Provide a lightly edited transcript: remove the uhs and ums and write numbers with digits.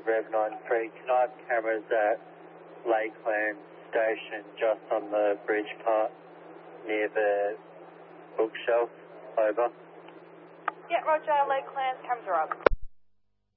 Rev 93. Can I have cameras at Lakeland Station just on the bridge part near the bookshelf? Over. Yeah, Roger. Lakeland, cameras are up.